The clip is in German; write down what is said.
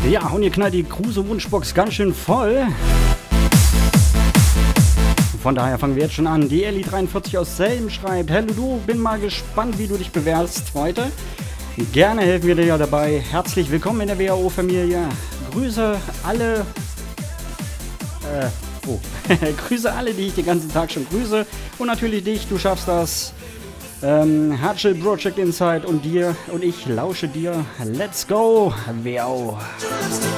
Ja, und ihr knallt die Kruse-Wunschbox ganz schön voll. Von daher fangen wir jetzt schon an. Die Ellie43 aus Selm schreibt: Hallo du, bin mal gespannt, wie du dich bewehrst heute. Gerne helfen wir dir ja dabei. Herzlich willkommen in der WHO-Familie. Grüße alle... Grüße alle, die ich den ganzen Tag schon grüße. Und natürlich dich, du schaffst das. Hatchel Project Insight und dir und ich lausche dir. Let's go, WO.